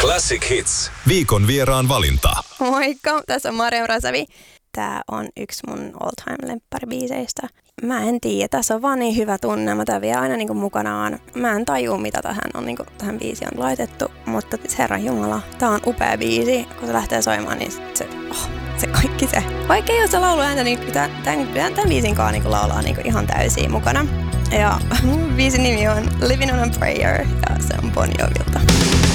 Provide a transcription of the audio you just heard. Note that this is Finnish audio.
Classic Hits. Viikon vieraan valinta. Moikka, tässä on Marja Rasavi. Tää on yksi mun all-time lempparibiiseistä. Mä en tiedä, tässä on vaan niin hyvä tunnelma. Tää vie aina niinku mukanaan. Mä en tajua, mitä tähän biisiin on laitettu, mutta Herran Jumala, tää on upea biisi. Kun se lähtee soimaan, niin se kaikki se. Vaikka ei ole se lauluääntä, niin tämän biisin kanssa niin laulaa niin ihan täysin mukana. Ja biisin nimi on Living on a Prayer ja se on Bon Jovilta.